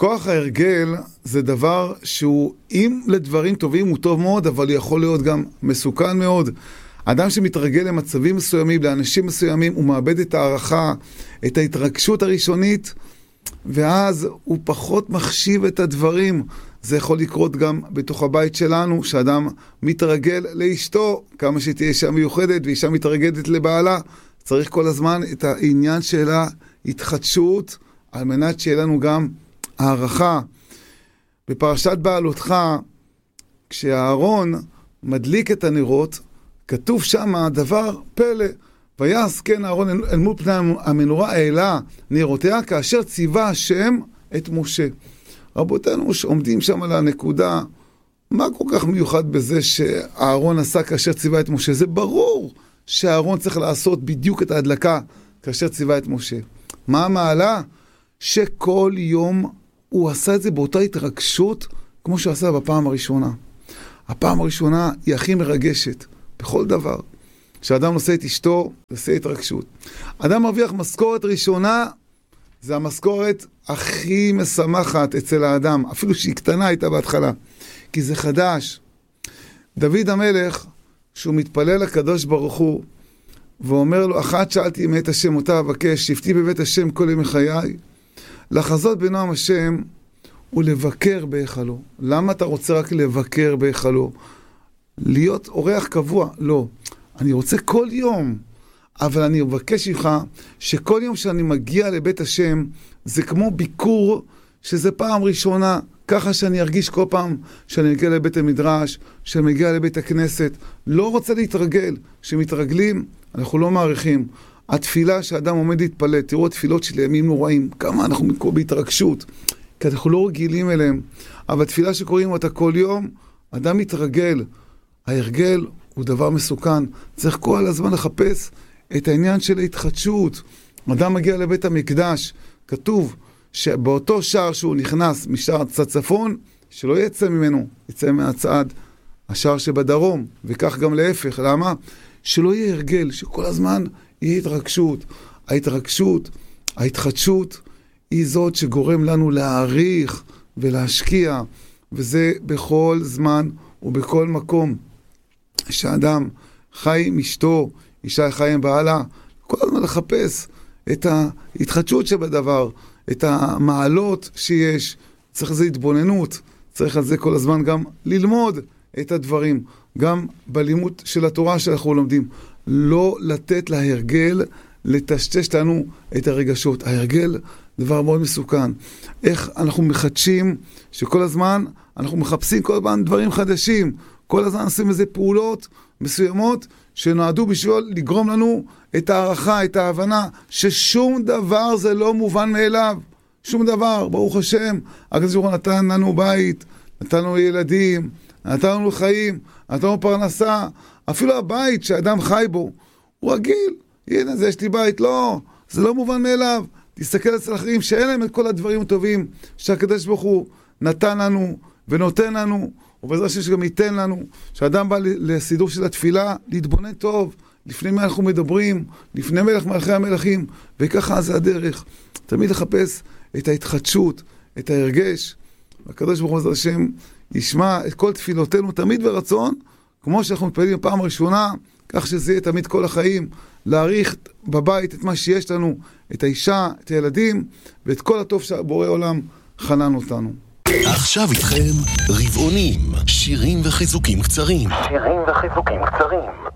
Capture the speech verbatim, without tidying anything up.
כוח ההרגל זה דבר שהוא, אם לדברים טובים הוא טוב מאוד, אבל יכול להיות גם מסוכן מאוד. אדם שמתרגל למצבים מסוימים, לאנשים מסוימים, הוא מאבד את הערכה, את ההתרגשות הראשונית, ואז הוא פחות מחשיב את הדברים. זה יכול לקרות גם בתוך הבית שלנו, שאדם מתרגל לאשתו, כמה שתהיה אישה מיוחדת, ואישה מתרגלת לבעלה. צריך כל הזמן את העניין של ההתחדשות, על מנת שיהיה לנו גם הערכה. בפרשת בעלותך, כשהארון מדליק את הנרות, כתוב שם דבר פלא. ויעש כן הארון אל מול פני המנורה העלה נרותיה, כאשר ציווה השם את משה. רבותינו שעומדים שם על הנקודה, מה כל כך מיוחד בזה שהארון עשה כאשר ציווה את משה? זה ברור שהארון צריך לעשות בדיוק את ההדלקה כאשר ציווה את משה. מה המעלה? שכל יום הוא עשה את זה באותה התרגשות כמו שהוא עשה בפעם הראשונה. הפעם הראשונה היא הכי מרגשת בכל דבר. כשאדם נושא את אשתו, נושא התרגשות. אדם מרוויח משכורת ראשונה, זה המשכורת הכי משמחת אצל האדם, אפילו שהיא קטנה הייתה בהתחלה, כי זה חדש. דוד המלך, שהוא מתפלל לקדוש ברוך הוא, ואומר לו, אחת שאלתי מאת השם אותה אבקש, שבתי בבית השם כל ימי חיי, לחזות בנועם השם ולבקר בהיכלו. למה אתה רוצה רק לבקר בהיכלו? להיות אורח קבוע? לא. אני רוצה כל יום, אבל אני מבקש ממך שכל יום שאני מגיע לבית השם, זה כמו ביקור שזה פעם ראשונה, ככה שאני ארגיש כל פעם שאני מגיע לבית המדרש, שאני מגיע לבית הכנסת. לא רוצה להתרגל. כשמתרגלים, אנחנו לא מעריכים. התפילה שאדם עומד להתפלל, תראו התפילות של ימים נוראים, כמה אנחנו מקור בהתרגשות, כי אנחנו לא רגילים אליהם. אבל תפילה שקוראים אותה כל יום, אדם מתרגל. ההרגל הוא דבר מסוכן. צריך כל הזמן לחפש את העניין של ההתחדשות. אדם מגיע לבית המקדש, כתוב שבאותו שער שהוא נכנס משער צד צפון, שלא יצא ממנו, יצא מהצד השער שבדרום, וכך גם להפך. למה? שלא יהיה הרגל, שכל הזמן יהיה התרגשות. ההתרגשות, ההתחדשות, היא זאת שגורם לנו להעריך ולהשקיע, וזה בכל זמן ובכל מקום. שאדם חי עם אשתו, אישה חי עם בעלה, כל הזמן לחפש את ההתחדשות שבדבר, את המעלות שיש. צריך לזה התבוננות, צריך על זה כל הזמן גם ללמוד את הדברים, גם בלימוד של התורה שאנחנו לומדים. לא לתת להרגל לטשטש לנו את הרגשות. ההרגל דבר מאוד מסוכן. איך אנחנו מחדשים שכל הזמן אנחנו מחפשים כל הזמן דברים חדשים, כל הזמן עושים איזה פעולות מסוימות שנועדו בשביל לגרום לנו את הערכה, את ההבנה ששום דבר זה לא מובן מאליו. שום דבר, ברוך השם, הקדוש ברוך הוא נתן לנו בית, נתן לנו ילדים, נתן לנו חיים, נתן לנו פרנסה. אפילו הבית שאדם חי בו, הוא רגיל. הנה, זה יש לי בית. לא, זה לא מובן מאליו. תסתכל אצל אחרים שאין להם את כל הדברים הטובים שהקדוש ברוך הוא נתן לנו ונותן לנו, ובעזרת השם שגם ייתן לנו. שאדם בא לסידור של התפילה, להתבונן טוב, לפני מה אנחנו מדברים, לפני מלך מלכי המלכים, וככה זה הדרך. תמיד לחפש את ההתחדשות, את ההרגש. הקדוש ברוך הוא בעזרת השם ישמע את כל תפילותינו תמיד ברצון, כמו שאנחנו מתפללים בפעם הראשונה, כך שזה יהיה תמיד כל החיים, להעריך בבית את מה שיש לנו, את האישה, את הילדים, ואת כל הטוב שבורא עולם חנן אותנו. עכשיו איתכם רבעונים, שירים וחיזוקים קצרים. שירים וחיזוקים קצרים.